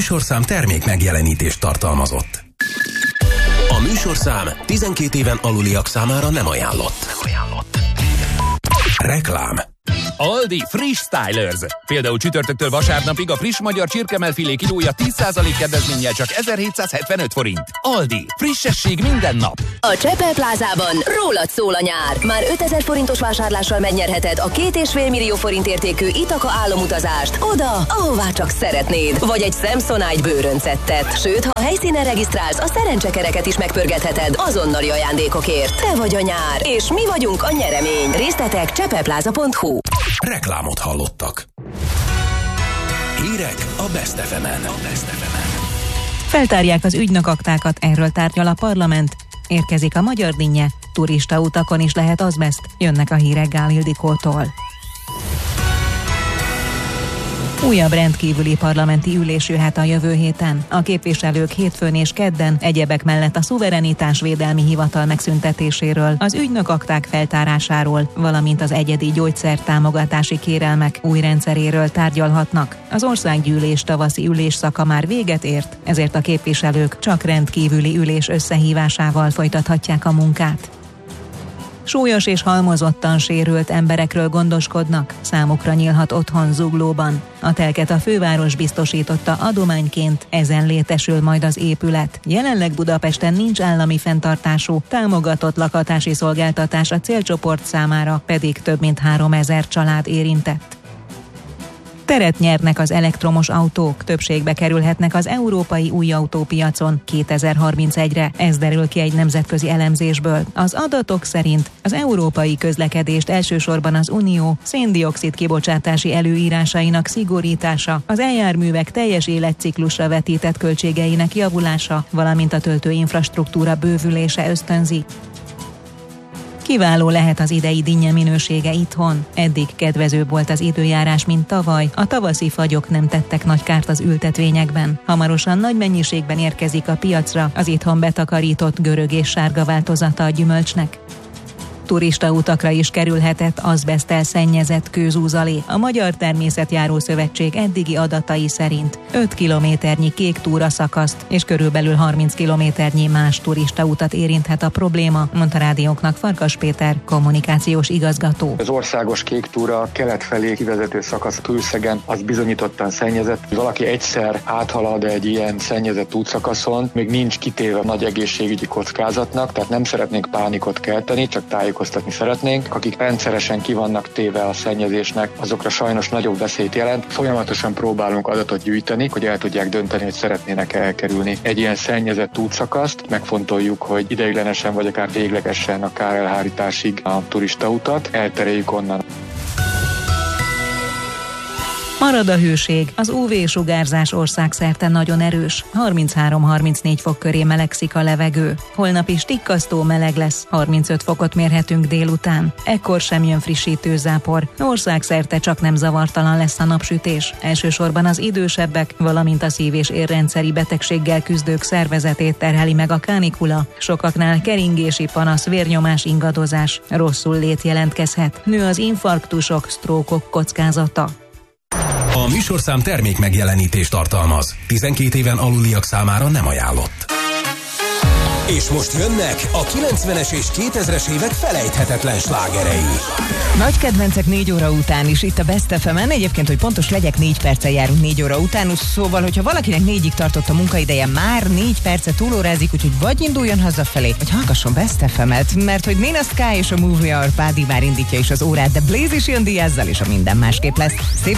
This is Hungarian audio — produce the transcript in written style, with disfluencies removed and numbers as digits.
műsorszám termék megjelenítést tartalmazott. A műsorszám 12 éven aluliak számára nem ajánlott. Reklám. Aldi Friss Stylers. Például csütörtöktől vasárnapig a friss magyar csirkemelfilé kilója 10% kedvezménnyel csak 1775 forint. Aldi. Frissesség minden nap. A Csepel Plázában rólad szól a nyár. Már 5000 forintos vásárlással megnyerheted a 2,5 millió forint értékű Ithaca álomutazást oda, ahová csak szeretnéd. Vagy egy Samsonite bőröncettet. Sőt, ha a helyszínen regisztrálsz, a szerencsekereket is megpörgetheted azonnali ajándékokért. Te vagy a nyár, és mi vagyunk a nyeremény. Részletek csepelpláza.hu. Reklámot hallottak. Hírek a Best FM-en. Feltárják az ügynökaktákat, erről tárgyal a parlament. Érkezik a magyar dinnye, turista utakon is lehet azbeszt, jönnek a hírek Gál Ildikótól. Újabb rendkívüli parlamenti ülés jöhet a jövő héten. A képviselők hétfőn és kedden egyebek mellett a szuverenitásvédelmi hivatal megszüntetéséről, az ügynökakták feltárásáról, valamint az egyedi gyógyszertámogatási kérelmek új rendszeréről tárgyalhatnak. Az országgyűlés tavaszi ülésszaka már véget ért, ezért a képviselők csak rendkívüli ülés összehívásával folytathatják a munkát. Súlyos és halmozottan sérült emberekről gondoskodnak, számukra nyílhat otthon Zuglóban. A telket a főváros biztosította adományként, ezen létesül majd az épület. Jelenleg Budapesten nincs állami fenntartású, támogatott lakhatási szolgáltatás a célcsoport számára, pedig több mint 3000 család érintett. Teret nyernek az elektromos autók, többségbe kerülhetnek az európai új autópiacon 2031-re. Ez derül ki egy nemzetközi elemzésből. Az adatok szerint az európai közlekedést elsősorban az Unió szén-dioxid kibocsátási előírásainak szigorítása, az e-járművek teljes életciklusra vetített költségeinek javulása, valamint a töltőinfrastruktúra bővülése ösztönzi. Kiváló lehet az idei dinnye minősége itthon. Eddig kedvezőbb volt az időjárás, mint tavaly. A tavaszi fagyok nem tettek nagy kárt az ültetvényekben. Hamarosan nagy mennyiségben érkezik a piacra az itthon betakarított görög és sárga változata a gyümölcsnek. Turista utakra is kerülhetett azbeszttel szennyezett kőzúzalé. A Magyar Természetjáró Szövetség eddigi adatai szerint 5 kilométernyi kék túraszakaszt és körülbelül 30 kilométernyi más turistautat érinthet a probléma, mondta rádiónknak Farkas Péter, kommunikációs igazgató. Az országos kék túra kelet felé kivezető szakasz Tűzszegen az bizonyítottan szennyezett. Valaki egyszer áthalad egy ilyen szennyezett útszakaszon, még nincs kitéve nagy egészségügyi kockázatnak, tehát nem szeretnénk pánikot kelteni, csak tájékoztatni szeretnénk. Akik rendszeresen ki vannak téve a szennyezésnek, azokra sajnos nagyobb veszélyt jelent. Folyamatosan próbálunk adatot gyűjteni, hogy el tudják dönteni, hogy szeretnének elkerülni egy ilyen szennyezett útszakaszt. Megfontoljuk, hogy ideiglenesen vagy akár véglegesen a kárelhárításig a turistautat eltereljük onnan. Marad a hőség, az UV-sugárzás országszerte nagyon erős, 33-34 fok köré melegszik a levegő. Holnap is tikkasztó meleg lesz, 35 fokot mérhetünk délután. Ekkor sem jön frissítő zápor, országszerte csak nem zavartalan lesz a napsütés. Elsősorban az idősebbek, valamint a szív- és érrendszeri betegséggel küzdők szervezetét terheli meg a kánikula. Sokaknál keringési panasz, vérnyomás ingadozás, rosszul lét jelentkezhet. Nő az infarktusok, sztrókok kockázata. A műsorszám termék megjelenítést tartalmaz. 12 éven aluliak számára nem ajánlott. És most jönnek a 90-es és 2000-es évek felejthetetlen slágerei. Nagy kedvencek 4 óra után is itt a Best FM-en. Egyébként, hogy pontos legyek, 4 perccel járunk 4 óra után. Szóval, hogyha valakinek 4-ig tartott a munkaideje, már 4 percet túlórázik, úgyhogy vagy induljon hazafelé, vagy hallgasson Best FM-et, mert hogy Nina Sky és a Movie Hour Pádi már indítja is az órát, de Blaze is jön Diazzal, és a minden másképp lesz. Szép